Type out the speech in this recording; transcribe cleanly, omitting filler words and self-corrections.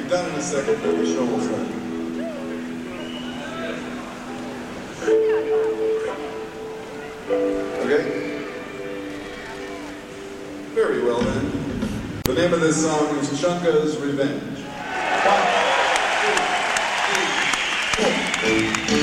done in a second, but the show will start. Okay? Very well then. The name of this song is Chunka's Revenge. 1, 2, 3, 4.